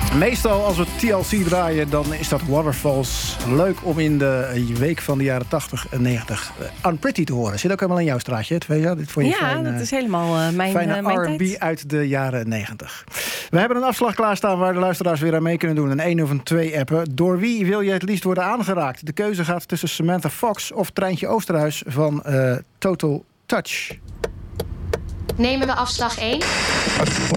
Meestal als we TLC draaien, dan is dat Waterfalls. Leuk om in de week van de jaren 80 en 90 Unpretty te horen. Zit ook helemaal in jouw straatje, Tveja? Dit vond je dat is helemaal mijn R&B tijd. uit de jaren 90. We hebben een afslag klaarstaan waar de luisteraars weer aan mee kunnen doen. Een 1 of een 2 appen. Door wie wil je het liefst worden aangeraakt? De keuze gaat tussen Samantha Fox of Treintje Oosterhuis van Total Touch. Nemen we afslag 1?